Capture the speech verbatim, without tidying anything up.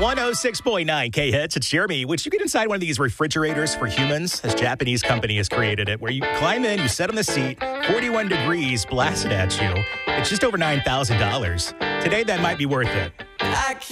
one oh six point nine K-Hits. It's Jeremy, which you get inside one of these refrigerators for humans. This Japanese company has created it, where you climb in, you sit on the seat, forty-one degrees blasted at you. It's just over nine thousand dollars. Today, that might be worth it.